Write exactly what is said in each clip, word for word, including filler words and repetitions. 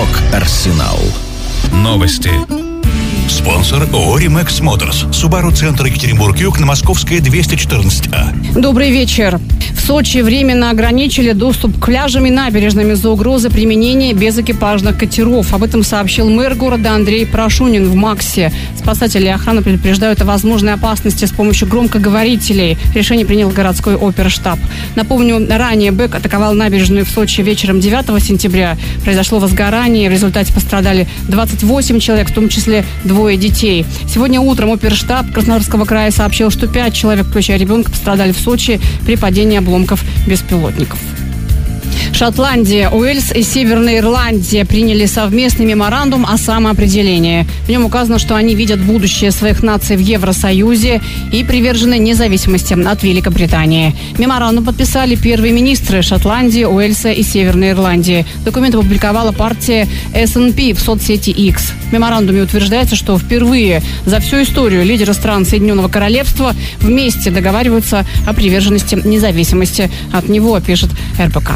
Рок-Арсенал. Новости. Спонсор ООО «Римэкс Моторс». Subaru Центр Екатеринбург-Юг на Московская двести четырнадцать А. Добрый вечер. В Сочи временно ограничили доступ к пляжам и набережным из-за угрозы применения безэкипажных катеров. Об этом сообщил мэр города Андрей Прошунин в МАКСе. Спасатели и охрана предупреждают о возможной опасности с помощью громкоговорителей. Решение принял городской оперштаб. Напомню, ранее БЭК атаковал набережную в Сочи вечером девятого сентября. Произошло возгорание. В результате пострадали двадцать восемь человек, в том числе двое детей. Сегодня утром оперштаб Краснодарского края сообщил, что пять человек, включая ребенка, пострадали в Сочи при падении обломков беспилотников. Шотландия, Уэльс и Северная Ирландия приняли совместный меморандум о самоопределении. В нем указано, что они видят будущее своих наций в Евросоюзе и привержены независимости от Великобритании. Меморандум подписали первые министры Шотландии, Уэльса и Северной Ирландии. Документ опубликовала партия эс эн пи в соцсети X. В меморандуме утверждается, что впервые за всю историю лидеры стран Соединенного Королевства вместе договариваются о приверженности независимости от него, пишет эр бэ ка.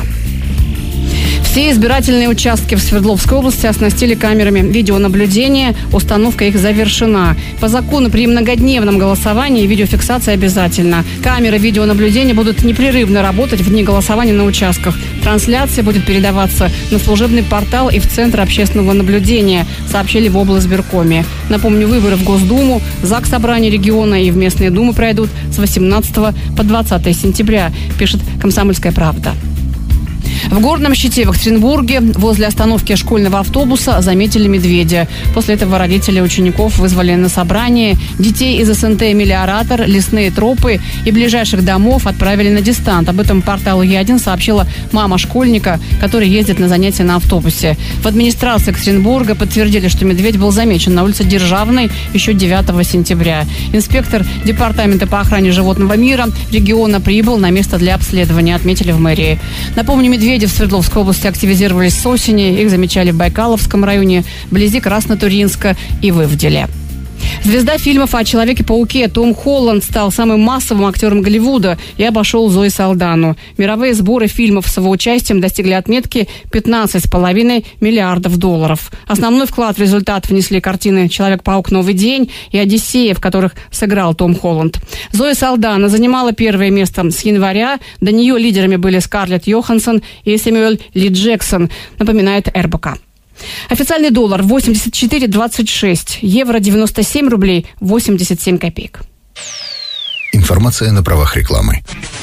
Все избирательные участки в Свердловской области оснастили камерами видеонаблюдения. Установка их завершена. По закону при многодневном голосовании видеофиксация обязательна. Камеры видеонаблюдения будут непрерывно работать в дни голосования на участках. Трансляция будет передаваться на служебный портал и в Центр общественного наблюдения, сообщили в облсбиркоме. Напомню, выборы в Госдуму, Заксобрание региона и в местные думы пройдут с восемнадцатого по двадцатое сентября, пишет «Комсомольская правда». В Горном Щите в Екатеринбурге возле остановки школьного автобуса заметили медведя. После этого родители учеников вызвали на собрание. Детей из эс эн тэ «Мелиоратор», лесные тропы и ближайших домов отправили на дистант. Об этом порталу е один сообщила мама школьника, который ездит на занятия на автобусе. В администрации Екатеринбурга подтвердили, что медведь был замечен на улице Державной еще девятого сентября. Инспектор департамента по охране животного мира региона прибыл на место для обследования, отметили в мэрии. Напомню, медведи в Свердловской области активизировались с осени. Их замечали в Байкаловском районе, вблизи Краснотуринска и в Ивделе. Звезда фильмов о Человеке-пауке Том Холланд стал самым массовым актером Голливуда и обошел Зои Салдану. Мировые сборы фильмов с его участием достигли отметки пятнадцать с половиной миллиардов долларов. Основной вклад в результат внесли картины «Человек-паук. Новый день» и «Одиссея», в которых сыграл Том Холланд. Зои Салдана занимала первое место с января. До нее лидерами были Скарлетт Йоханссон и Сэмюэль Ли Джексон, напоминает эр бэ ка. Официальный доллар восемьдесят четыре двадцать шесть, евро девяносто семь рублей восемьдесят семь копеек. Информация на правах рекламы.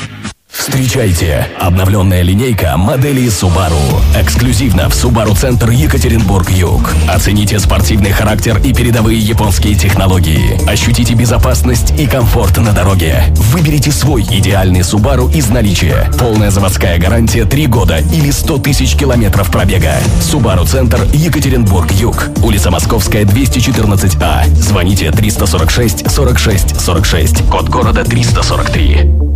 Встречайте! Обновленная линейка моделей Subaru. Эксклюзивно в Subaru Центр Екатеринбург-Юг. Оцените спортивный характер и передовые японские технологии. Ощутите безопасность и комфорт на дороге. Выберите свой идеальный Subaru из наличия. Полная заводская гарантия три года или сто тысяч километров пробега. Subaru Центр Екатеринбург-Юг. Улица Московская, двести четырнадцать А. Звоните триста сорок шесть сорок шесть сорок шесть. Код города триста сорок три.